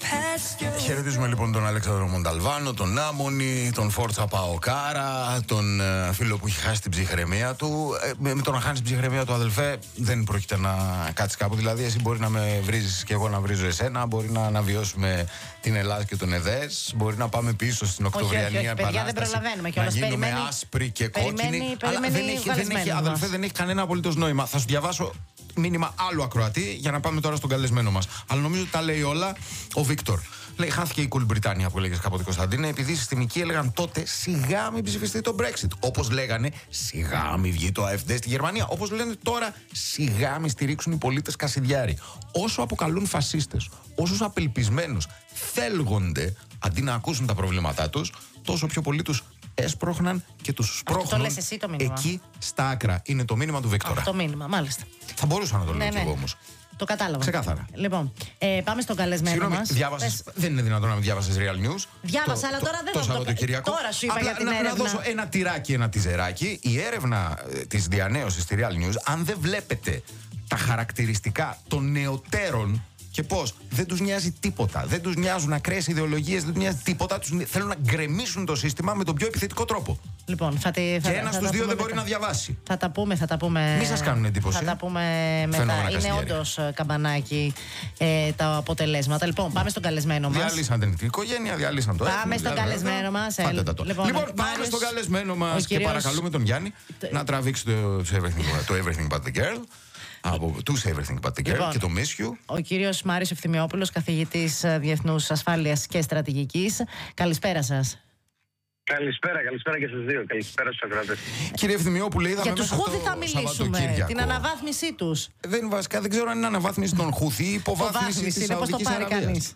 Χαιρετίζουμε λοιπόν τον Αλέξανδρο Μονταλβάνο, τον Άμονη, τον Φόρτσα Παοκάρα, τον φίλο που έχει χάσει την ψυχραιμία του. Με το να χάνει την ψυχραιμία του, αδελφέ, δεν πρόκειται να κάτσει κάπου. Δηλαδή, εσύ μπορεί να με βρίζεις και εγώ να βρίζω εσένα, μπορεί να αναβιώσουμε την Ελλάδα και τον ΕΔΕΣ, μπορεί να πάμε πίσω στην Οκτωβριανή Επανάσταση. Παιδιά, δεν προλαβαίνουμε να γίνουμε άσπροι και κόκκινοι. Αλλά δεν έχει κανένα απολύτως νόημα. Θα σου διαβάσω μήνυμα άλλου ακροατή για να πάμε τώρα στον καλεσμένο μας. Αλλά νομίζω ότι τα λέει όλα ο Βίκτορ. Λέει, χάθηκε η Cool Britannia που έλεγες κάποτε, Κωνσταντίνε, επειδή οι συστημικοί έλεγαν τότε σιγά μην ψηφιστεί το Brexit. Όπως λέγανε σιγά μην βγει το AfD στη Γερμανία. Όπως λένε τώρα σιγά μην στηρίξουν οι πολίτες Κασιδιάρη. Όσο αποκαλούν φασίστες, όσους απελπισμένους θέλγονται αντί να ακούσουν τα προβλήματά τους, τόσο πιο πολύ τους έσπροχναν και τους σπρώχνουν εκεί στα άκρα. Είναι το μήνυμα του Βίκτορα. Αυτό το μήνυμα, μάλιστα. Θα μπορούσα να το λέω κι εγώ όμως. Το κατάλαβα. Ξεκάθαρα. Λοιπόν, πάμε στον καλεσμένο μας. Δεν είναι δυνατόν να μην διάβασες Real News. Διάβασα, αλλά τώρα δεν το Σαββατοκυριακό. Τώρα σου είπα για την έρευνα. Να δώσω ένα τυράκι, ένα τιζεράκι. Η έρευνα της διανέωσης στη Real News, αν δεν βλέπετε τα χαρακτηριστικά των νεωτέρων και πώς δεν τους νοιάζει τίποτα, δεν τους νοιάζουν ακραίες ιδεολογίες, δεν τους νοιάζει τίποτα, θέλουν να γκρεμίσουν το σύστημα με τον πιο επιθετικό τρόπο. Λοιπόν, και ένας στους δύο δεν μπορεί να διαβάσει. Θα τα πούμε. Μη σας κάνουν εντύπωση. Θα τα πούμε μετά. Είναι όντως καμπανάκι τα αποτελέσματα. Λοιπόν, πάμε στον καλεσμένο μας. Διαλύσαν την οικογένεια, διαλύσαν το έθνος. Πάμε στον καλεσμένο μας. Λοιπόν, πάμε στον καλεσμένο μας και παρακαλούμε τον Γιάννη να τραβήξει το Everything But The Girl. Από τους Everything But The Girl και το Miss You. Ο κύριος Μάριος Ευθυμιόπουλος, καθηγητής Διεθνούς Ασφάλειας και Στρατηγικής. Καλησπέρα σας. Καλησπέρα και στους δύο. Καλησπέρα στους ακροατές. Κύριε Ευθυμιόπουλε, είδαμε για τους Χούθη θα μιλήσουμε. Την αναβάθμισή τους. Βασικά δεν ξέρω αν είναι αναβάθμιση των Χούθη ή υποβάθμιση της Σαουδικής Αραβίας.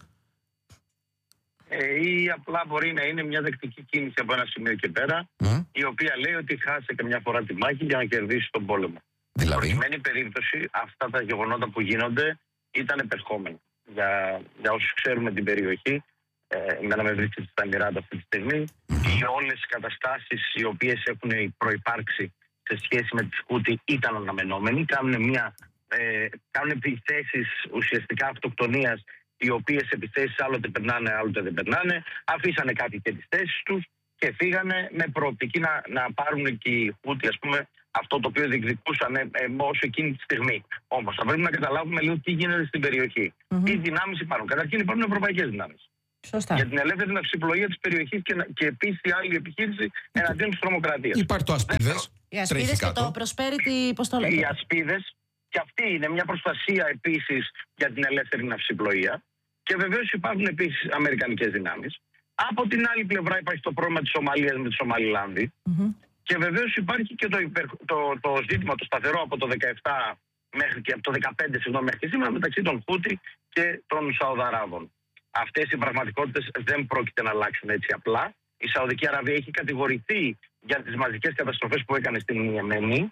Ή απλά μπορεί να είναι μια δεκτική κίνηση από ένα σημείο και πέρα, η οποία λέει ότι χάσε καμιά φορά τη μάχη για να κερδίσει τον πόλεμο. Δηλαδή. Στην προκειμένη περίπτωση, αυτά τα γεγονότα που γίνονται ήταν επερχόμενα. Για όσους ξέρουμε την περιοχή, εμένα με βρίσκεται στα Εμιράτα αυτή τη στιγμή, οι όλες οι καταστάσεις οι οποίες έχουν προϋπάρξει σε σχέση με τη Χούτι ήταν αναμενόμενοι. Κάνουν επιθέσεις ουσιαστικά αυτοκτονίας, οι οποίες επιθέσεις άλλοτε περνάνε, άλλοτε δεν περνάνε. Αφήσανε κάτι και τις θέσεις τους και φύγανε με προοπτική να πάρουν και οι Χούτι, ας πούμε, αυτό το οποίο διεκδικούσαν όσο εκείνη τη στιγμή. Όμως θα πρέπει να καταλάβουμε λίγο τι γίνεται στην περιοχή. Τι δυνάμεις υπάρχουν. Καταρχήν υπάρχουν ευρωπαϊκές δυνάμεις. Σωστά. Για την ελεύθερη ναυσιπλοεία της περιοχής και επίσης η άλλη επιχείρηση εναντίον της τρομοκρατίας. Υπάρχει το Ασπίδες. Οι Ασπίδες και το Prosperity, πώς το λέτε. Οι Ασπίδες, και αυτή είναι μια προστασία επίσης για την ελεύθερη ναυσιπλοεία. Και βεβαίως υπάρχουν επίσης αμερικανικές δυνάμεις. Από την άλλη πλευρά υπάρχει το πρόβλημα της Σομαλίας με τη Σομαλιλάνδη. Και βεβαίως υπάρχει και το ζήτημα το σταθερό από το 17 μέχρι και από το 15 μέχρι σήμερα μεταξύ των Χούτι και των Σαουδαράβων. Αυτές οι πραγματικότητες δεν πρόκειται να αλλάξουν έτσι απλά. Η Σαουδική Αραβία έχει κατηγορηθεί για τις μαζικές καταστροφές που έκανε στην Ιεμένη.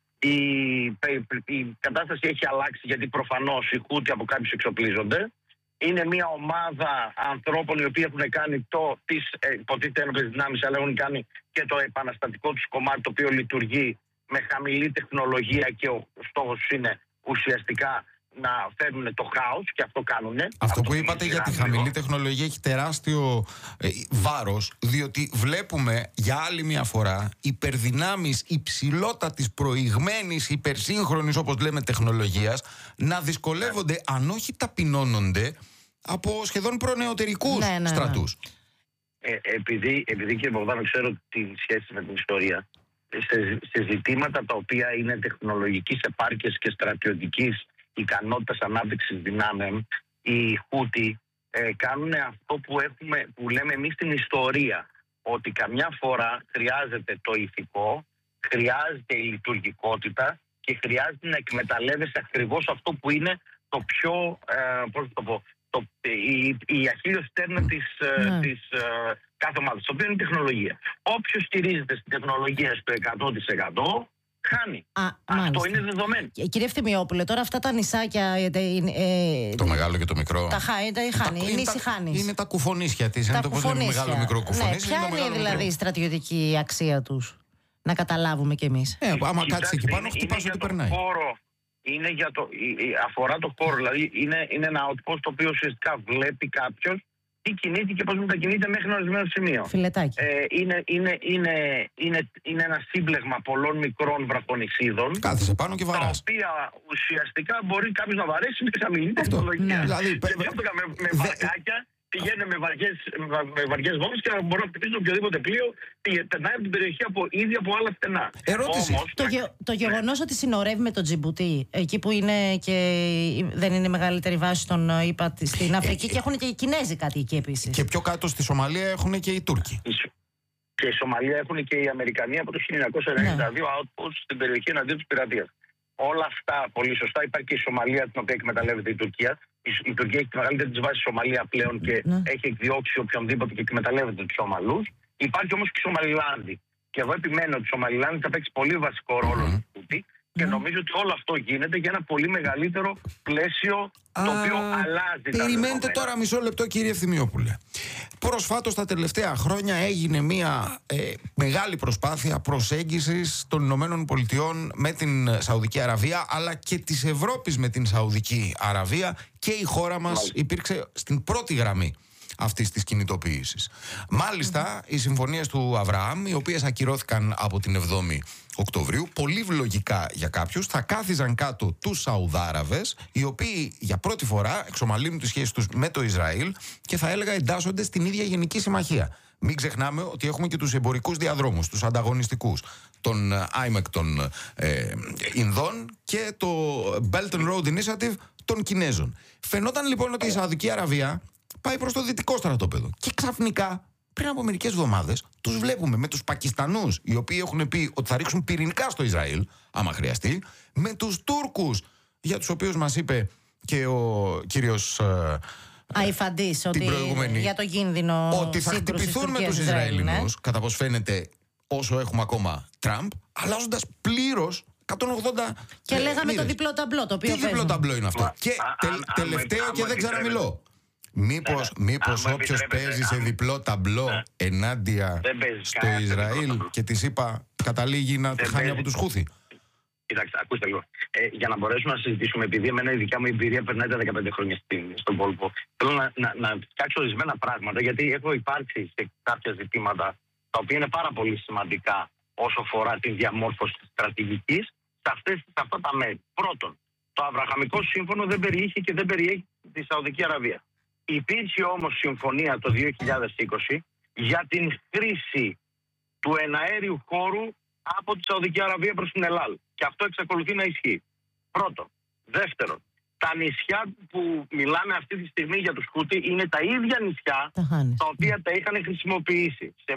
Η κατάσταση έχει αλλάξει γιατί προφανώς οι Χούτι από κάποιους εξοπλίζονται. Είναι μια ομάδα ανθρώπων οι οποίοι έχουν κάνει τις υποτίθεται ένοπλες δυνάμεις, αλλά έχουν κάνει και το επαναστατικό τους κομμάτι, το οποίο λειτουργεί με χαμηλή τεχνολογία και ο στόχος είναι ουσιαστικά να φέρουν το χάος και αυτό κάνουν. Αυτό που είπατε για τη χαμηλή τεχνολογία έχει τεράστιο βάρος, διότι βλέπουμε για άλλη μια φορά υπερδυνάμεις υψηλότατης προηγμένης υπερσύγχρονης, όπως λέμε, τεχνολογίας να δυσκολεύονται, αν όχι ταπεινώνονται, από σχεδόν προνεωτερικούς στρατούς. Επειδή κύριε Μπογδάνο ξέρω τη σχέση με την ιστορία, σε ζητήματα τα οποία είναι τεχνολογικής επάρκειας και στρατιωτικής ικανότητας ανάπτυξης δυνάμεων, οι Χούτι κάνουν αυτό που λέμε εμείς στην ιστορία, ότι καμιά φορά χρειάζεται το ηθικό, χρειάζεται η λειτουργικότητα και χρειάζεται να εκμεταλλεύεσαι ακριβώς αυτό που είναι το πιο, η αχίλλειος στέρνα της κάθε ομάδας, το οποίο είναι η τεχνολογία. Όποιος στηρίζεται στην τεχνολογία στο 100% χάνει. Αυτό είναι δεδομένο. Κύριε Ευθυμιόπουλε, τώρα αυτά τα νησάκια. Το μεγάλο και το μικρό. Τα χάνει. Η νήσι χάνει. Είναι τα κουφονίσια της. Είναι το πώς λέμε μεγάλο μικρό κουφονίσι. Ποια είναι δηλαδή η στρατιωτική αξία τους, να καταλάβουμε κι εμείς. Άμα κάτσει εκεί πάνω, χτυπάς ό,τι περνάει. είναι αφορά το χώρο. Δηλαδή είναι ένα outpost το οποίο ουσιαστικά βλέπει κάποιος τι κινείται και πώς μετακινείται μέχρι ένα ορισμένο σημείο. Φιλετάκι. Είναι ένα σύμπλεγμα πολλών μικρών βραχονισίδων. Κάθεσαι πάνω και βαράς. Τα οποία ουσιαστικά μπορεί κάποιος να βαρέσει με χαμηλή τεχνολογία. Δηλαδή, με βαρκάκια. Πηγαίνουν με βαριές βόμβες και μπορούν να χτυπήσουν οποιοδήποτε πλοίο. Περνάει από την περιοχή ήδη από άλλα στενά. Ερώτηση. Όμως, το γεγονός ότι συνορεύει με τον Τζιμπουτί, εκεί που είναι και δεν είναι η μεγαλύτερη βάση των ΗΠΑ στην Αφρική, και έχουν και οι Κινέζοι κάτι εκεί επίσης. Και πιο κάτω στη Σομαλία έχουν και οι Τούρκοι. Και η Σομαλία έχουν και οι Αμερικανοί από το 1992 outpost στην περιοχή εναντίον της πειρατείας. Όλα αυτά πολύ σωστά. Υπάρχει και η Σομαλία, την οποία εκμεταλλεύεται η Τουρκία. Η Τουρκία έχει τη μεγαλύτερη της βάση στη Σομαλία πλέον και έχει εκδιώξει οποιονδήποτε και εκμεταλλεύεται τους Σομαλούς. Υπάρχει όμως και η Σομαλιλάνδη. Και εγώ επιμένω ότι η Σομαλιλάνδη θα παίξει πολύ βασικό ρόλο στο Τζιμπουτί. Και νομίζω ότι όλο αυτό γίνεται για ένα πολύ μεγαλύτερο πλαίσιο το οποίο αλλάζει. Περιμένετε τώρα μισό λεπτό, κύριε Ευθυμιόπουλε. Προσφάτως τα τελευταία χρόνια έγινε μια μεγάλη προσπάθεια προσέγγισης των Ηνωμένων Πολιτειών με την Σαουδική Αραβία, αλλά και της Ευρώπης με την Σαουδική Αραβία, και η χώρα μας υπήρξε στην πρώτη γραμμή αυτής της κινητοποίησης. Μάλιστα, οι συμφωνίες του Αβραάμ, οι οποίες ακυρώθηκαν από την 7η Οκτωβρίου, πολύ λογικά για κάποιους, θα κάθιζαν κάτω τους Σαουδάραβες, οι οποίοι για πρώτη φορά εξομαλύνουν τις σχέσεις τους με το Ισραήλ και θα έλεγα εντάσσονται στην ίδια γενική συμμαχία. Μην ξεχνάμε ότι έχουμε και τους εμπορικούς διαδρόμους, τους ανταγωνιστικούς, τον IMEC των Ινδών και το Belt and Road Initiative των Κινέζων. Φαινόταν λοιπόν ότι η Σαουδική Αραβία πάει προς το δυτικό στρατόπεδο. Και ξαφνικά, πριν από μερικές εβδομάδες, τους βλέπουμε με τους Πακιστανούς, οι οποίοι έχουν πει ότι θα ρίξουν πυρηνικά στο Ισραήλ, άμα χρειαστεί, με τους Τούρκους, για τους οποίους μας είπε και ο κύριος Αϊφαντής, ότι για το κίνδυνο ότι θα χτυπηθούν με τους Ισραηλινούς, κατά πώς φαίνεται, όσο έχουμε ακόμα Τραμπ, αλλάζοντας πλήρως 180. Και λέγαμε το διπλό ταμπλό, το οποίο. Τι διπλό ταμπλό είναι αυτό? Και τελευταίο και δεν ξαναμιλώ. Μήπως όποιος παίζει σε διπλό ταμπλό ενάντια στο Ισραήλ και της είπα καταλήγει να τη χάνει από τους Χούθη? Κοιτάξτε, ακούστε λίγο. Για να μπορέσουμε να συζητήσουμε, επειδή εμένα η δικιά μου εμπειρία περνάει τα 15 χρόνια στον κόλπο, θέλω να φτιάξω ορισμένα πράγματα, γιατί έχω υπάρξει σε κάποια ζητήματα τα οποία είναι πάρα πολύ σημαντικά όσο αφορά τη διαμόρφωση της στρατηγικής σε αυτά τα μέρη. Πρώτον, το Αβραχαμικό Σύμφωνο δεν περιείχε και δεν περιέχει τη Σαουδική Αραβία. Υπήρχε όμως συμφωνία το 2020 για την χρήση του εναέριου χώρου από τη Σαουδική Αραβία προς την Ελλάδα. Και αυτό εξακολουθεί να ισχύει. Πρώτον. Δεύτερον, τα νησιά που μιλάμε αυτή τη στιγμή για τους Χούτι είναι τα ίδια νησιά τα οποία τα είχαν χρησιμοποιήσει σε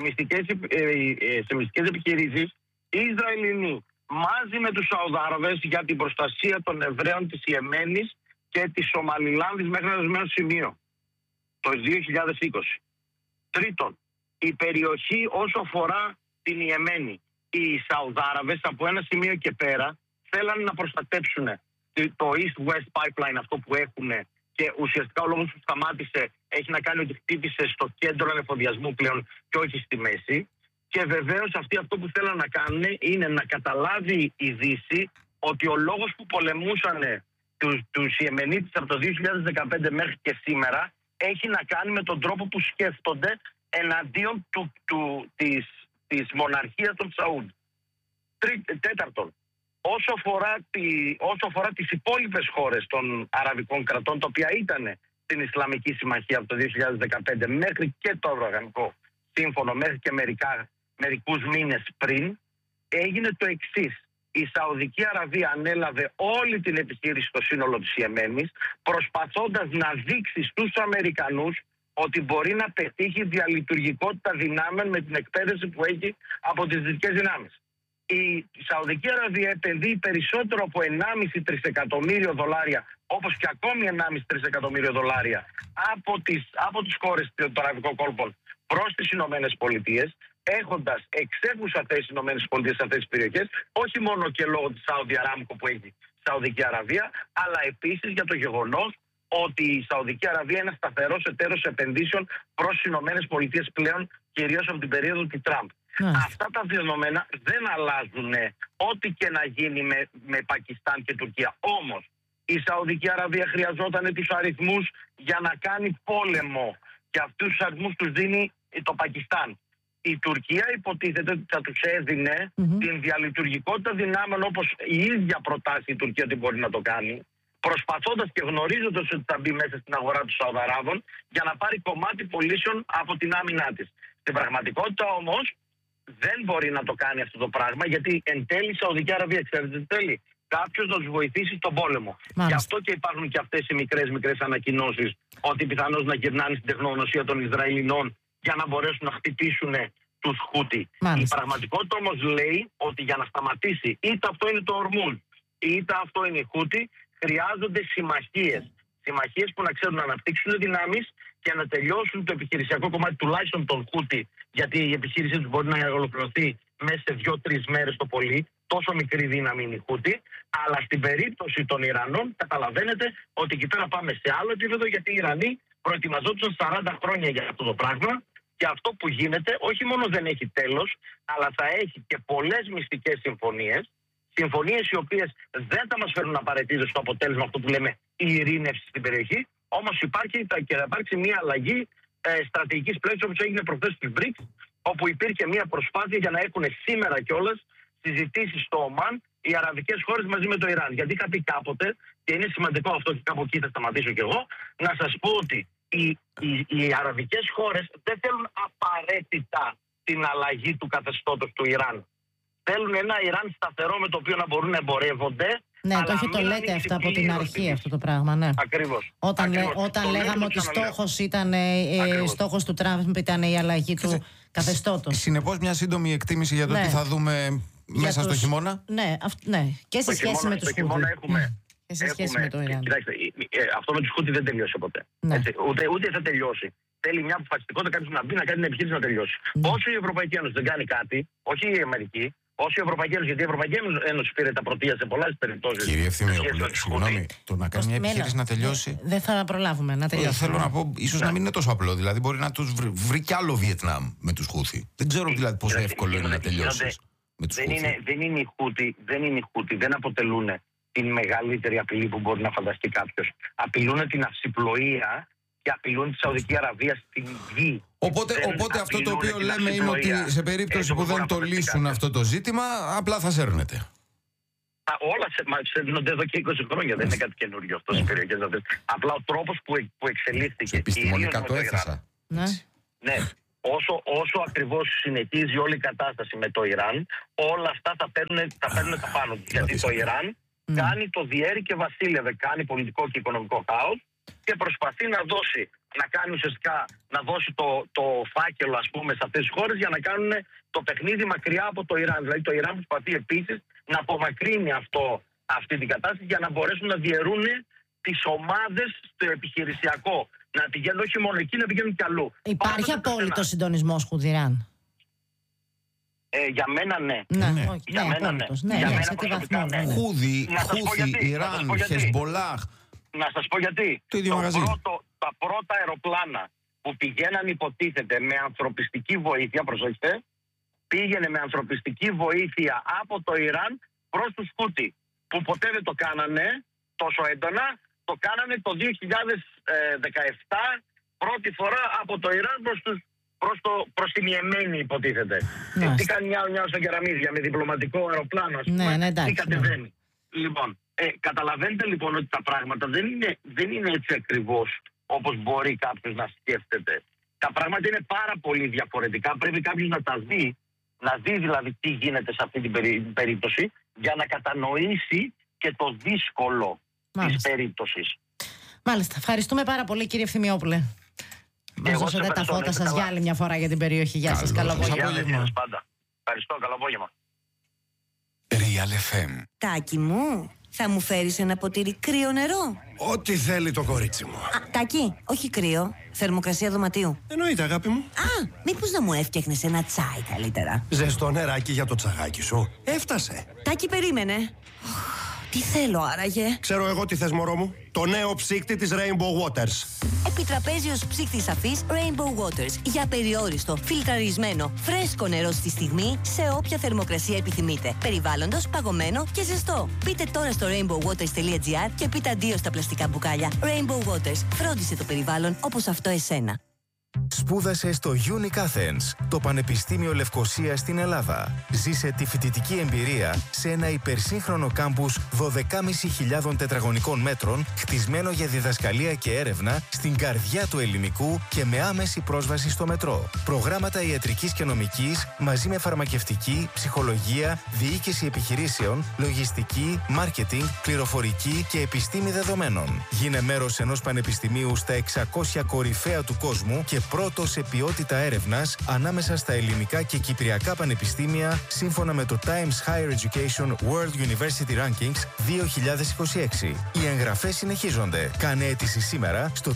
μυστικές επιχειρήσεις οι Ισραηλινοί μαζί με τους Σαουδάραβες για την προστασία των Εβραίων της Ιεμένης και της Σομαλιλάνδης μέχρι ένα ορισμένο σημείο το 2020. Τρίτον, η περιοχή όσο αφορά την Ιεμένη, οι Σαουδάραβες από ένα σημείο και πέρα θέλανε να προστατέψουν το East-West Pipeline, αυτό που έχουν, και ουσιαστικά ο λόγος που σταμάτησε έχει να κάνει ότι χτύπησε στο κέντρο ανεφοδιασμού πλέον και όχι στη μέση. Και βεβαίως αυτοί αυτό που θέλουν να κάνουν είναι να καταλάβει η Δύση ότι ο λόγος που πολεμούσαν τους Ιεμενίτες από το 2015 μέχρι και σήμερα έχει να κάνει με τον τρόπο που σκέφτονται εναντίον της μοναρχίας των Σαούντ. Τέταρτον, όσο αφορά τις υπόλοιπες χώρες των αραβικών κρατών, τα οποία ήταν στην Ισλαμική Συμμαχία από το 2015 μέχρι και το Αβραχαμικό Σύμφωνο, μέχρι και μερικούς μήνες πριν, έγινε το εξής. Η Σαουδική Αραβία ανέλαβε όλη την επιχείρηση στο σύνολο της Ιεμένης, προσπαθώντας να δείξει στους Αμερικανούς ότι μπορεί να πετύχει διαλειτουργικότητα δυνάμεων με την εκπαίδευση που έχει από τις δυτικές δυνάμεις. Η Σαουδική Αραβία επενδύει περισσότερο από 1,5 τρισεκατομμύριο δολάρια, όπως και ακόμη 1,5 τρισεκατομμύριο δολάρια από τις χώρες των αραβικών κόλπων προς τις Ηνωμένες Πολιτείες, έχοντας εξέχουσα θέση στις Ηνωμένες Πολιτείες σε αυτές τις περιοχές, όχι μόνο και λόγω της Saudi Aramco που έχει η Σαουδική Αραβία, αλλά επίσης για το γεγονός ότι η Σαουδική Αραβία είναι σταθερός εταίρος επενδύσεων προς τις Ηνωμένες Πολιτείες πλέον, κυρίως από την περίοδο του Τραμπ. Αυτά τα δεδομένα δεν αλλάζουν ό,τι και να γίνει με Πακιστάν και Τουρκία. Όμως η Σαουδική Αραβία χρειαζόταν τους αριθμούς για να κάνει πόλεμο και αυτούς τους αριθμούς τους δίνει το Πακιστάν. Η Τουρκία υποτίθεται ότι θα τους έδινε την διαλειτουργικότητα δυνάμεων, όπως η ίδια προτάσει η Τουρκία ότι μπορεί να το κάνει, προσπαθώντας και γνωρίζοντας ότι θα μπει μέσα στην αγορά των Σαουδαράβων για να πάρει κομμάτι πωλήσεων από την άμυνά της. Στην πραγματικότητα όμως δεν μπορεί να το κάνει αυτό το πράγμα, γιατί εν τέλει η Σαουδική Αραβία, ξέρετε τι θέλει, κάποιος να τους βοηθήσει στον πόλεμο. Γι' αυτό και υπάρχουν και αυτές οι μικρές ανακοινώσεις ότι πιθανώς να γυρνάνε στην τεχνογνωσία των Ισραηλινών για να μπορέσουν να χτυπήσουν τους Χούτι. Η πραγματικότητα όμως λέει ότι για να σταματήσει, είτε αυτό είναι το Ορμούζ, είτε αυτό είναι η Χούτι, χρειάζονται συμμαχίες. Συμμαχίες που να ξέρουν να αναπτύξουν δυνάμεις και να τελειώσουν το επιχειρησιακό κομμάτι τουλάχιστον των Χούτι, γιατί η επιχείρησή τους μπορεί να ολοκληρωθεί μέσα σε 2-3 μέρες το πολύ. Τόσο μικρή δύναμη είναι η Χούτι. Αλλά στην περίπτωση των Ιρανών, καταλαβαίνετε ότι εκεί πέρα πάμε σε άλλο επίπεδο, γιατί οι Ιρανοί προετοιμαζόντουσαν 40 χρόνια για αυτό το πράγμα. Και αυτό που γίνεται όχι μόνο δεν έχει τέλος, αλλά θα έχει και πολλές μυστικές συμφωνίες. Συμφωνίες οι οποίες δεν θα μας φέρουν απαραίτητο στο αποτέλεσμα αυτό που λέμε η ειρήνευση στην περιοχή. Όμως υπάρχει και θα υπάρξει μια αλλαγή στρατηγικής πλαίσιος, όπως έγινε προχθές στις BRICS, όπου υπήρχε μια προσπάθεια για να έχουν σήμερα κιόλας συζητήσεις στο Ομάν οι αραβικές χώρες μαζί με το Ιράν. Γιατί είχα πει κάποτε, και είναι σημαντικό αυτό και κάπου εκεί θα σταματήσω κι εγώ, να σας πω ότι οι αραβικές χώρες δεν θέλουν απαραίτητα την αλλαγή του καθεστώτος του Ιράν. Θέλουν ένα Ιράν σταθερό με το οποίο να μπορούν να εμπορεύονται. Ναι, το λέτε αυτό από την αρχή αυτό το πράγμα, ναι. Ακριβώς. Όταν λέγαμε ότι στόχος του Τραμπ ήταν η αλλαγή του καθεστώτος. Συνεπώς μια σύντομη εκτίμηση για το τι θα δούμε μέσα στο χειμώνα. Ναι, και σε σχέση με τους Χούτι. Και σε σχέση με το Ιράν. Κοιτάξτε, αυτό με τους Χούτι δεν τελειώσει ποτέ. Ούτε θα τελειώσει. Θέλει μια αποφασιστικότητα κάποιος να μπει, να κάνει την επιχείρηση να τελειώσει. Όσο η Ευρωπαϊκή Ένωση δεν κάνει κάτι, όχι η Αμερική, όσο η Ευρωπαϊκή Ένωση, γιατί η Ευρωπαϊκή Ένωση πήρε τα πρωτεία σε πολλές περιπτώσεις. Κύριε Ευθυμιόπουλε, συγγνώμη, το να κάνει μια επιχείρηση να τελειώσει. Δεν θα προλάβουμε να τελειώσει. Θέλω να πω, ίσως να μην είναι τόσο απλό. Δηλαδή, μπορεί να τους βρει κι άλλο Βιετνάμ με τους Χούθι. Δεν ξέρω δηλαδή πόσο εύκολο είναι να τελειώσει με τους Χούθι. Δεν είναι οι Χούθι, δεν αποτελούν την μεγαλύτερη απειλή που μπορεί να φανταστεί κάποιος. Απειλούν την αυσιπλοεία και απειλούν τη Σαουδική Αραβία στην γη. Οπότε αυτό το οποίο λέμε είναι ότι σε περίπτωση που δεν το λύσουν αυτό το ζήτημα, απλά θα σέρνεται. Όλα σέρνονται εδώ και 20 χρόνια. Δεν είναι κάτι καινούριο αυτό στις περιοχές αυτές. Απλά ο τρόπος που εξελίχθηκε. Επιστημονικά το έθεσα. Ναι. Όσο ακριβώς συνεχίζει όλη η κατάσταση με το Ιράν, όλα αυτά θα παίρνουν τα πάνω τους. Γιατί το Ιράν κάνει το διέρη και βασίλευε, κάνει πολιτικό και οικονομικό χάος και προσπαθεί να κάνει ουσιαστικά να δώσει το φάκελο, ας πούμε, σε αυτές τις χώρες για να κάνουν το παιχνίδι μακριά από το Ιράν. Δηλαδή το Ιράν προσπαθεί επίσης να απομακρύνει αυτή την κατάσταση για να μπορέσουν να διαιρούν τις ομάδες στο επιχειρησιακό. Να πηγαίνουν όχι μόνο εκεί, να πηγαίνουν κι αλλού. Υπάρχει απόλυτο συντονισμός Χούδι-Ιράν? Για μένα ναι. Για μένα σε τι βαθμό? Χούδι, Ιράν, Χεσμπολάχ. Να σας πω γιατί. Τα πρώτα αεροπλάνα που πηγαίναν υποτίθεται με ανθρωπιστική βοήθεια, προσέξτε, πήγαινε με ανθρωπιστική βοήθεια από το Ιράν προς τους Χούτι, που ποτέ δεν το κάνανε τόσο έντονα. Το κάνανε το 2017 πρώτη φορά από το Ιράν προς την Ιεμένη, υποτίθεται. Τι κάνει μια στο κεραμίδια με διπλωματικό αεροπλάνο, ας πούμε, τι κατεβαίνει. Λοιπόν, καταλαβαίνετε λοιπόν ότι τα πράγματα δεν είναι έτσι ακριβώς όπως μπορεί κάποιος να σκέφτεται. Τα πράγματα είναι πάρα πολύ διαφορετικά. Πρέπει κάποιος να τα δει, να δει δηλαδή τι γίνεται σε αυτή την περίπτωση, για να κατανοήσει και το δύσκολο της περίπτωσης. Μάλιστα. Ευχαριστούμε πάρα πολύ, κύριε Ευθυμιόπουλε. Μας δώσατε τα φώτα σας για άλλη μια φορά για την περιοχή. Γεια σας. Καλό απόγευμα. Ευχαριστώ. Καλό απόγευμα. Real FM. Τάκη μου, θα μου φέρεις ένα ποτήρι κρύο νερό? Ό,τι θέλει το κορίτσι μου. Τάκη, όχι κρύο. Θερμοκρασία δωματίου. Εννοείται, αγάπη μου. Μήπως να μου έφτιαχνες ένα τσάι καλύτερα? Ζεστό νεράκι για το τσαγάκι σου. Έφτασε. Τάκη, περίμενε. Τι θέλω άραγε? Ξέρω εγώ τι θες, μωρό μου. Το νέο ψύκτη της Rainbow Waters. Επιτραπέζιος ψύκτης αφής Rainbow Waters. Για περιόριστο, φιλτραρισμένο, φρέσκο νερό στη στιγμή, σε όποια θερμοκρασία επιθυμείτε. Περιβάλλοντος, παγωμένο και ζεστό. Μπείτε τώρα στο rainbowwaters.gr και πείτε αντίο στα πλαστικά μπουκάλια. Rainbow Waters. Φρόντισε το περιβάλλον όπως αυτό εσένα. Σπούδασε στο Unique Athens, το Πανεπιστήμιο Λευκωσίας στην Ελλάδα. Ζήσε τη φοιτητική εμπειρία σε ένα υπερσύγχρονο κάμπους 12.500 τετραγωνικών μέτρων, χτισμένο για διδασκαλία και έρευνα στην καρδιά του ελληνικού και με άμεση πρόσβαση στο μετρό. Προγράμματα ιατρικής και νομικής μαζί με φαρμακευτική, ψυχολογία, διοίκηση επιχειρήσεων, λογιστική, μάρκετινγκ, πληροφορική και επιστήμη δεδομένων. Γίνε μέρος ενός πανεπιστημίου στα 600 κορυφαία του κόσμου και πρώτο σε ποιότητα έρευνας ανάμεσα στα ελληνικά και κυπριακά πανεπιστήμια σύμφωνα με το Times Higher Education World University Rankings 2026. Οι εγγραφές συνεχίζονται. Κάνε αίτηση σήμερα στο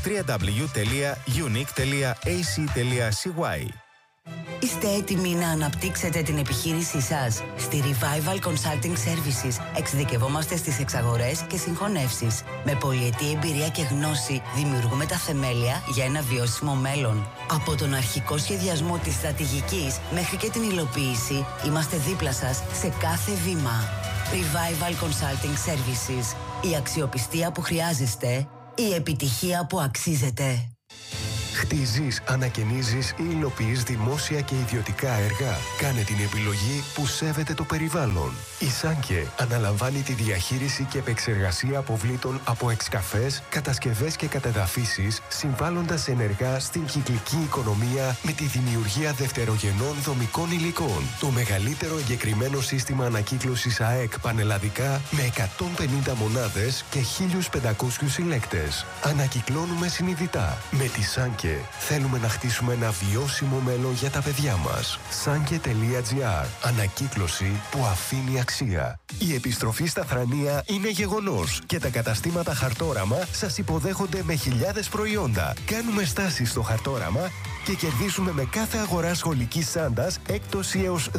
www.unique.ac.cy. Είστε έτοιμοι να αναπτύξετε την επιχείρησή σας? Στη Revival Consulting Services εξειδικευόμαστε στις εξαγορές και συγχωνεύσεις. Με πολυετή εμπειρία και γνώση δημιουργούμε τα θεμέλια για ένα βιώσιμο μέλλον. Από τον αρχικό σχεδιασμό της στρατηγικής μέχρι και την υλοποίηση, είμαστε δίπλα σας σε κάθε βήμα. Revival Consulting Services. Η αξιοπιστία που χρειάζεστε, η επιτυχία που αξίζετε. Χτίζεις, ανακαινίζεις ή υλοποιείς δημόσια και ιδιωτικά έργα? Κάνε την επιλογή που σέβεται το περιβάλλον. Η Σάνκε αναλαμβάνει τη διαχείριση και επεξεργασία αποβλήτων από εξκαφές, κατασκευές και κατεδαφίσεις, συμβάλλοντας ενεργά στην κυκλική οικονομία με τη δημιουργία δευτερογενών δομικών υλικών. Το μεγαλύτερο εγκεκριμένο σύστημα ανακύκλωσης ΑΕΚ πανελλαδικά με 150 μονάδες και 1.500 συλλέκτες. Ανακυκλώνουμε συνειδητά. Με τη Σάνκε θέλουμε να χτίσουμε ένα βιώσιμο μέλλον για τα παιδιά μας. Sanke.gr. Ανακύκλωση που αφήνει αξία. Η επιστροφή στα θρανία είναι γεγονός και τα καταστήματα Χαρτόραμα σας υποδέχονται με χιλιάδες προϊόντα. Κάνουμε στάσεις στο Χαρτόραμα και κερδίζουμε με κάθε αγορά σχολικής σάντας έκπτωση έως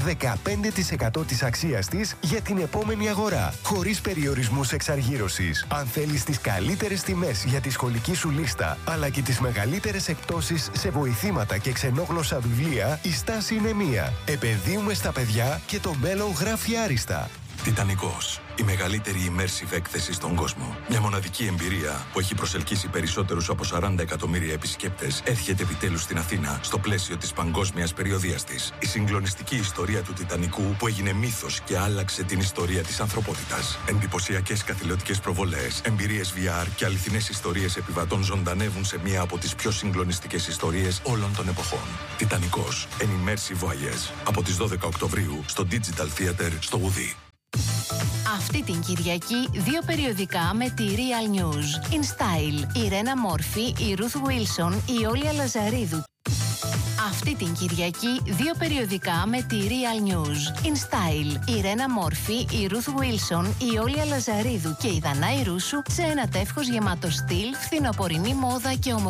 15% της αξίας της για την επόμενη αγορά. Χωρίς περιορισμούς εξαργύρωσης. Αν θέλεις τις καλύτερες τιμές για τη σχολική σου λίστα, αλλά και τις μεγαλύτερες εκπτώσεις σε βοηθήματα και ξενόγλωσσα βιβλία, η στάση είναι μία. Επενδύουμε στα παιδιά και το μέλλον γράφει άριστα. Τιτανικός. Η μεγαλύτερη immersive έκθεση στον κόσμο. Μια μοναδική εμπειρία που έχει προσελκύσει περισσότερους από 40 εκατομμύρια επισκέπτες έρχεται επιτέλους στην Αθήνα στο πλαίσιο της παγκόσμιας περιοδείας της. Η συγκλονιστική ιστορία του Τιτανικού που έγινε μύθος και άλλαξε την ιστορία της ανθρωπότητας. Εντυπωσιακές καθηλωτικές προβολές, εμπειρίες VR και αληθινές ιστορίες επιβατών ζωντανεύουν σε μία από τις πιο συγκλονιστικές ιστορίες όλων των εποχών. Τιτανικός. An immersive voyage. Από τις 12 Οκτωβρίου στο Digital Theater στο Γουδί. Αυτή την Κυριακή 2 περιοδικά με τη Real News. In Style, η Ρένα Μόρφη, η Ruth Wilson, η Όλια Λαζαρίδου. Αυτή την Κυριακή 2 περιοδικά με τη Real News. In Style, η Ρένα Μόρφη, η Ruth Wilson, η Όλια Λαζαρίδου και η Δανάη Ρούσου σε ένα τεύχος γεμάτο στυλ, φθινοπορεινή μόδα και